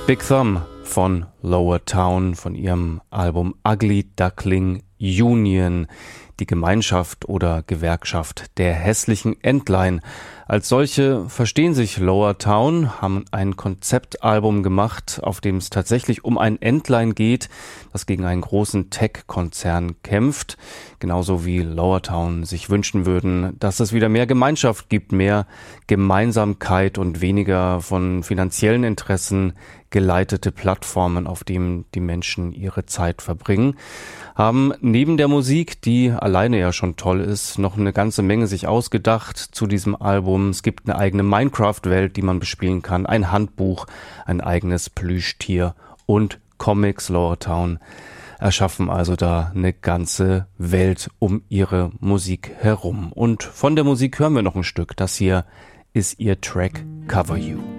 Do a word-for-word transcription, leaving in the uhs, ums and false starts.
Big Thumb von Lower Town von ihrem Album Ugly Duckling Union, die Gemeinschaft oder Gewerkschaft der hässlichen Entlein. Als solche verstehen sich Lower Town, haben ein Konzeptalbum gemacht, auf dem es tatsächlich um ein Entlein geht, das gegen einen großen Tech-Konzern kämpft. Genauso wie Lower Town sich wünschen würden, dass es wieder mehr Gemeinschaft gibt, mehr Gemeinsamkeit und weniger von finanziellen Interessen geleitete Plattformen, auf denen die Menschen ihre Zeit verbringen. Haben neben der Musik, die alleine ja schon toll ist, noch eine ganze Menge sich ausgedacht zu diesem Album. Es gibt eine eigene Minecraft-Welt, die man bespielen kann, ein Handbuch, ein eigenes Plüschtier und Comics. Lower Town erschaffen also da eine ganze Welt um ihre Musik herum. Und von der Musik hören wir noch ein Stück. Das hier ist ihr Track Cover You.